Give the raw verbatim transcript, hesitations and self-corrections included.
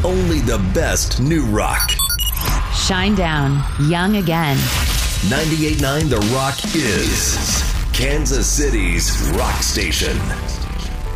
Only the best new rock. Shine Down, Young Again. ninety-eight point nine The Rock is Kansas City's rock station.